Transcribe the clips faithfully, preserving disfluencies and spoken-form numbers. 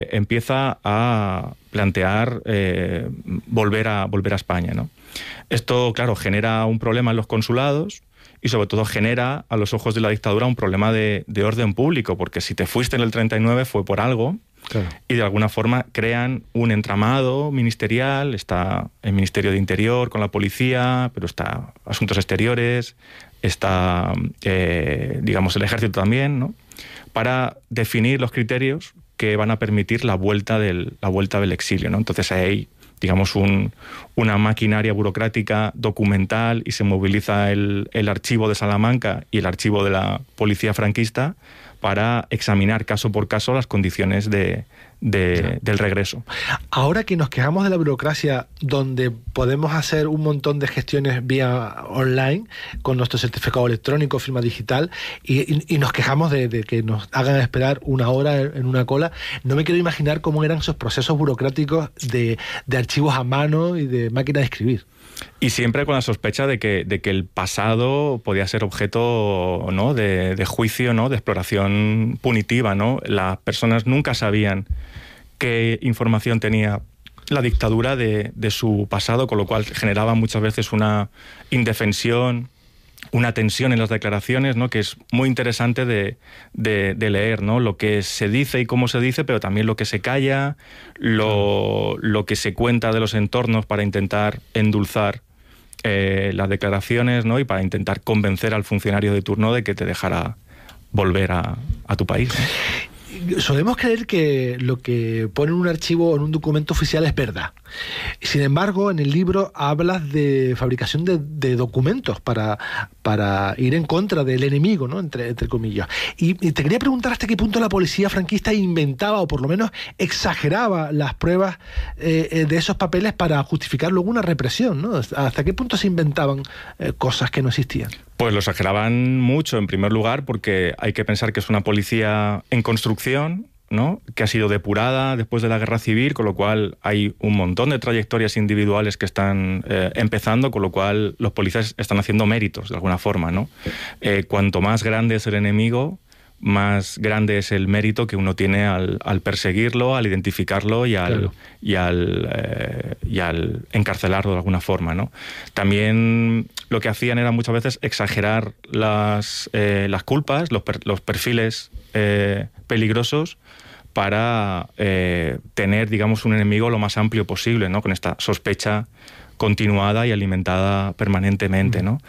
empieza a plantear eh, volver a volver a España, ¿no? Esto, claro, genera un problema en los consulados y sobre todo genera a los ojos de la dictadura un problema de, de orden público, porque si te fuiste en el treinta y nueve fue por algo. Claro. Y de alguna forma crean un entramado ministerial, está el Ministerio de Interior con la policía, pero está Asuntos Exteriores, está, eh, digamos, el Ejército también, ¿no? Para definir los criterios que van a permitir la vuelta del, la vuelta del exilio, ¿no? Entonces hay, digamos, un, una maquinaria burocrática documental y se moviliza el, el archivo de Salamanca y el archivo de la policía franquista para examinar caso por caso las condiciones de, de, claro. del regreso. Ahora que nos quejamos de la burocracia, donde podemos hacer un montón de gestiones vía online, con nuestro certificado electrónico, firma digital, y, y, y nos quejamos de, de que nos hagan esperar una hora en una cola, no me quiero imaginar cómo eran esos procesos burocráticos de, de archivos a mano y de máquina de escribir. Y siempre con la sospecha de que, de que el pasado podía ser objeto, ¿no?, de, de juicio, ¿no?, de exploración punitiva, ¿no? Las personas nunca sabían qué información tenía la dictadura de, de su pasado, con lo cual generaba muchas veces una indefensión, una tensión en las declaraciones, ¿no?, que es muy interesante de, de, de leer, ¿no? Lo que se dice y cómo se dice, pero también lo que se calla, lo, lo que se cuenta de los entornos para intentar endulzar eh, las declaraciones, ¿no?, y para intentar convencer al funcionario de turno de que te dejara volver a, a tu país, ¿no? Solemos creer que lo que pone en un archivo o en un documento oficial es verdad. Sin embargo, en el libro hablas de fabricación de, de documentos para, para ir en contra del enemigo, ¿no?, entre, entre comillas. Y, y te quería preguntar hasta qué punto la policía franquista inventaba, o por lo menos exageraba, las pruebas eh, de esos papeles para justificar luego una represión, ¿no? ¿Hasta qué punto se inventaban eh, cosas que no existían? Pues lo exageraban mucho, en primer lugar, porque hay que pensar que es una policía en construcción, ¿no?, que ha sido depurada después de la Guerra Civil, con lo cual hay un montón de trayectorias individuales que están eh, empezando, con lo cual los policías están haciendo méritos, de alguna forma, ¿no? Eh, cuanto más grande es el enemigo, más grande es el mérito que uno tiene al, al perseguirlo, al identificarlo y al, claro. y, al, eh, y al encarcelarlo de alguna forma, ¿no? También lo que hacían era muchas veces exagerar las, eh, las culpas, los, per, los perfiles eh, peligrosos, para eh, tener, digamos, un enemigo lo más amplio posible, ¿no?, con esta sospecha continuada y alimentada permanentemente, ¿no?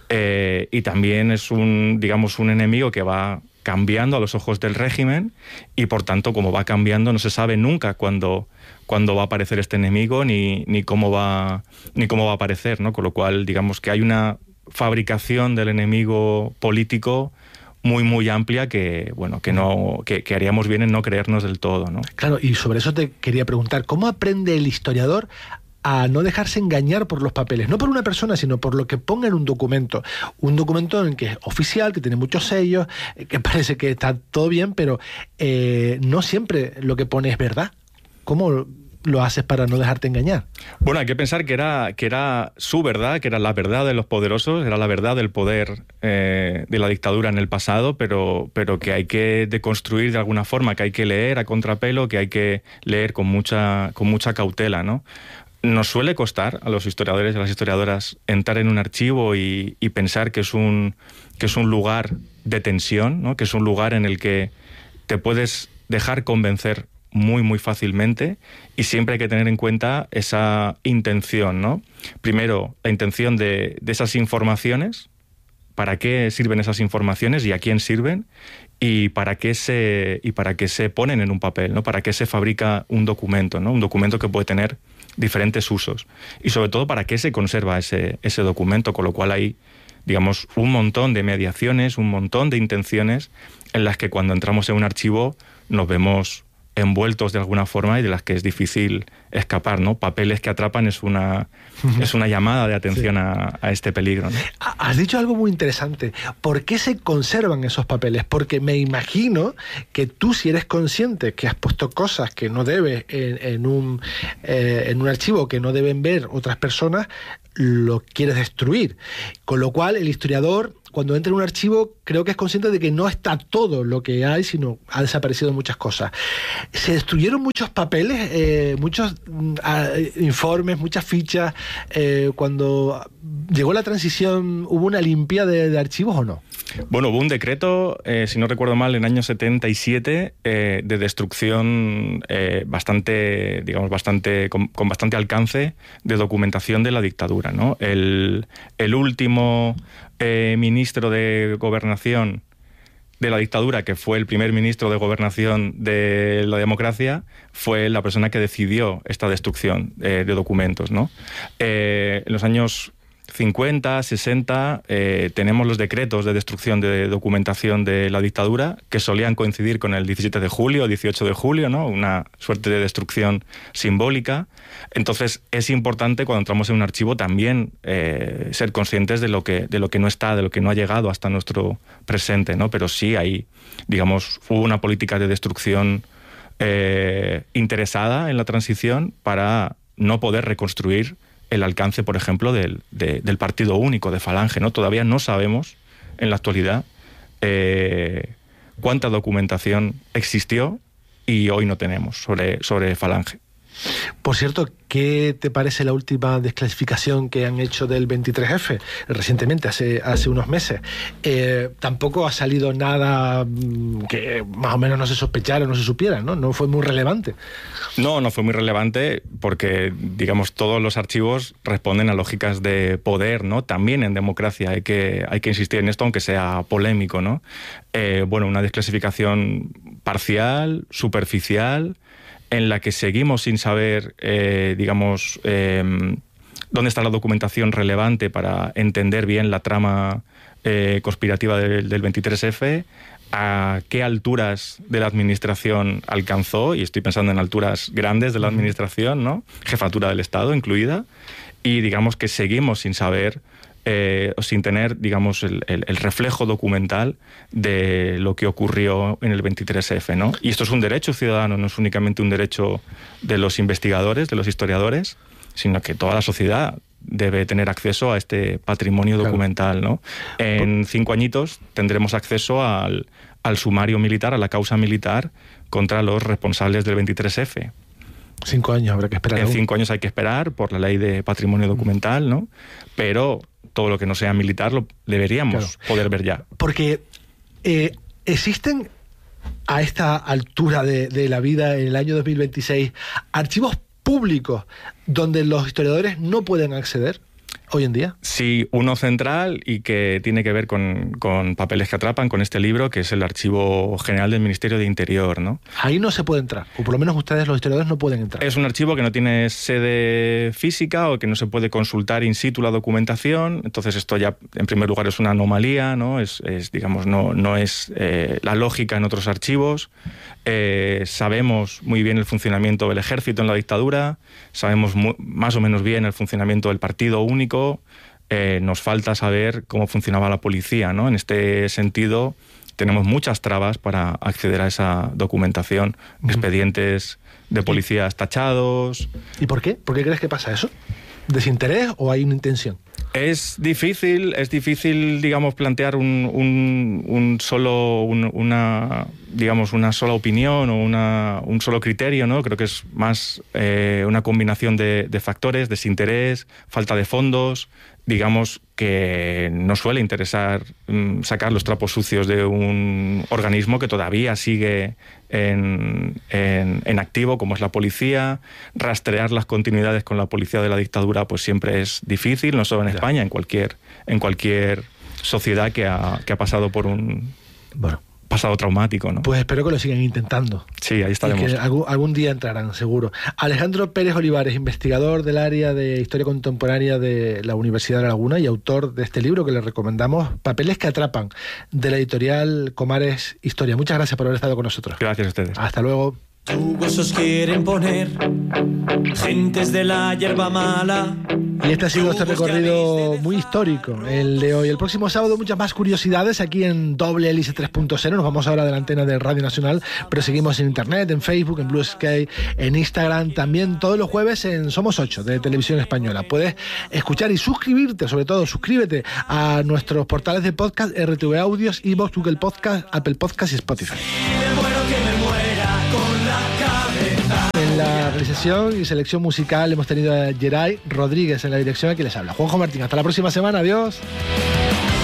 Eh, y también es un, digamos, un enemigo que va cambiando a los ojos del régimen y, por tanto, como va cambiando, no se sabe nunca cuándo, cuándo va a aparecer este enemigo ni, ni, cómo va, ni cómo va a aparecer, ¿no? Con lo cual, digamos que hay una fabricación del enemigo político muy, muy amplia que, bueno, que, no, que, que haríamos bien en no creernos del todo, ¿no? Claro, y sobre eso te quería preguntar, ¿cómo aprende el historiador a no dejarse engañar por los papeles? No por una persona, sino por lo que ponga en un documento. Un documento en el que es oficial, que tiene muchos sellos, que parece que está todo bien, pero eh, no siempre lo que pone es verdad. ¿Cómo lo haces para no dejarte engañar? Bueno, hay que pensar que era, que era su verdad, que era la verdad de los poderosos, era la verdad del poder eh, de la dictadura en el pasado, pero, pero que hay que deconstruir de alguna forma, que hay que leer a contrapelo, que hay que leer con mucha, con mucha cautela, ¿no? Nos suele costar a los historiadores y a las historiadoras entrar en un archivo y, y pensar que es un, que es un lugar de tensión, ¿no?, que es un lugar en el que te puedes dejar convencer muy, muy fácilmente, y siempre hay que tener en cuenta esa intención, ¿no? Primero, la intención de, de esas informaciones, para qué sirven esas informaciones y a quién sirven, y para qué se, y para qué se ponen en un papel, ¿no? Para qué se fabrica un documento, ¿no? Un documento que puede tener diferentes usos. Y sobre todo, para qué se conserva ese, ese documento, con lo cual hay, digamos, un montón de mediaciones, un montón de intenciones en las que cuando entramos en un archivo nos vemos envueltos de alguna forma y de las que es difícil escapar, ¿no? Papeles que atrapan es una, es una llamada de atención sí. a, a este peligro, ¿no? Has dicho algo muy interesante. ¿Por qué se conservan esos papeles? Porque me imagino que tú, si eres consciente que has puesto cosas que no debes en, en, un, eh, en un archivo, que no deben ver otras personas, lo quieres destruir. Con lo cual, el historiador, cuando entra en un archivo, creo que es consciente de que no está todo lo que hay, sino ha desaparecido muchas cosas. Se destruyeron muchos papeles, eh, muchos uh, informes, muchas fichas. Eh, cuando llegó la transición, ¿hubo una limpia de, de archivos o no? Bueno, hubo un decreto, eh, si no recuerdo mal, en el año setenta y siete, eh, de destrucción eh, bastante, digamos, bastante, con, con bastante alcance de documentación de la dictadura, ¿no? El, el último eh, ministro de Gobernación de la dictadura, que fue el primer ministro de Gobernación de la democracia, fue la persona que decidió esta destrucción eh, de documentos, ¿no? Eh, en los años cincuenta, sesenta, eh, tenemos los decretos de destrucción de documentación de la dictadura, que solían coincidir con el diecisiete de julio, dieciocho de julio, ¿no? Una suerte de destrucción simbólica. Entonces, es importante cuando entramos en un archivo también eh, ser conscientes de lo que, de lo que no está, de lo que no ha llegado hasta nuestro presente, ¿no? Pero sí hay, digamos, hubo una política de destrucción eh, interesada en la transición para no poder reconstruir el alcance, por ejemplo, del, de, del partido único, de Falange, ¿no? Todavía no sabemos, en la actualidad, eh, cuánta documentación existió y hoy no tenemos sobre, sobre Falange. Por cierto, ¿qué te parece la última desclasificación que han hecho del veintitrés efe recientemente, hace, hace unos meses? Eh, tampoco ha salido nada que más o menos no se sospechara, no se supiera, ¿no? No fue muy relevante. No, no fue muy relevante porque, digamos, todos los archivos responden a lógicas de poder, ¿no? También en democracia hay que, hay que insistir en esto, aunque sea polémico, ¿no? Eh, bueno, una desclasificación parcial, superficial, en la que seguimos sin saber, eh, digamos, eh, dónde está la documentación relevante para entender bien la trama eh, conspirativa del, del veintitrés efe, a qué alturas de la administración alcanzó, y estoy pensando en alturas grandes de la administración, ¿no? Jefatura del Estado incluida, y digamos que seguimos sin saber, Eh, sin tener, digamos, el, el, el reflejo documental de lo que ocurrió en el veintitrés efe, ¿no? Y esto es un derecho ciudadano, no es únicamente un derecho de los investigadores, de los historiadores, sino que toda la sociedad debe tener acceso a este patrimonio documental, ¿no? En cinco añitos tendremos acceso al, al sumario militar, a la causa militar contra los responsables del veintitrés efe. Cinco años habrá que esperar. En aún. cinco años hay que esperar por la ley de patrimonio documental, ¿no? Pero todo lo que no sea militar lo deberíamos claro. poder ver ya. Porque eh, existen a esta altura de, de la vida, en el año dos mil veintiséis, archivos públicos donde los historiadores no pueden acceder hoy en día. Sí, uno central y que tiene que ver con, con Papeles que atrapan, con este libro, que es el Archivo General del Ministerio de Interior, ¿no? Ahí no se puede entrar, o por lo menos ustedes, los historiadores, no pueden entrar. Es un archivo que no tiene sede física o que no se puede consultar in situ la documentación, entonces esto ya, en primer lugar, es una anomalía, ¿no? Es, es digamos, no, no es eh, la lógica en otros archivos. Eh, sabemos muy bien el funcionamiento del ejército en la dictadura, sabemos muy, más o menos bien el funcionamiento del partido único. Eh, nos falta saber cómo funcionaba la policía, ¿no? En este sentido, tenemos muchas trabas para acceder a esa documentación, uh-huh. expedientes de policías tachados. ¿Y por qué? ¿Por qué crees que pasa eso? ¿Desinterés o hay una intención? Es difícil, es difícil, digamos, plantear un, un, un solo, un, una, digamos, una sola opinión o una, un solo criterio, ¿no? Creo que es más eh, una combinación de, de factores, desinterés, falta de fondos, digamos que no suele interesar um, sacar los trapos sucios de un organismo que todavía sigue en, en, en activo, como es la policía. Rastrear las continuidades con la policía de la dictadura pues siempre es difícil, no solo en España, en cualquier, en cualquier sociedad que ha, que ha pasado por un... Bueno. pasado traumático, ¿no? Pues espero que lo sigan intentando. Sí, ahí estaremos. Y que algún, algún día entrarán, seguro. Alejandro Pérez Olivares, investigador del área de Historia Contemporánea de la Universidad de La Laguna y autor de este libro que le recomendamos, Papeles que atrapan, de la editorial Comares Historia. Muchas gracias por haber estado con nosotros. Gracias a ustedes. Hasta luego. Huesos quieren poner gentes de la hierba mala Y este ha sido este recorrido muy histórico, el de hoy. El próximo sábado muchas más curiosidades aquí en Doble Hélice tres punto cero. Nos vamos ahora de la antena de Radio Nacional, pero seguimos en internet, en Facebook, en Blue Sky, en Instagram, también todos los jueves en Somos ocho de Televisión Española. Puedes escuchar y suscribirte, sobre todo suscríbete a nuestros portales de podcast, R T V Audios, iVoox, Google Podcast, Apple Podcast y Spotify. En la realización y selección musical hemos tenido a Geray Rodríguez en la dirección, aquí les habla Juanjo Martín. Hasta la próxima semana, adiós.